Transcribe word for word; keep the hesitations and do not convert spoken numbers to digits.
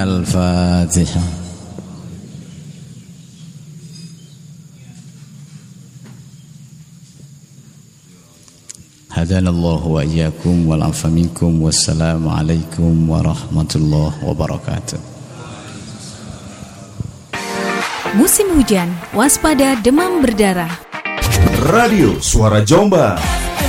Al-Fatihah. Hadanallahu wa iyyakum wal afa minkum. Wassalamu alaikum warahmatullahi wabarakatuh. Musim hujan, waspada demam berdarah. Radio Suara Jombang.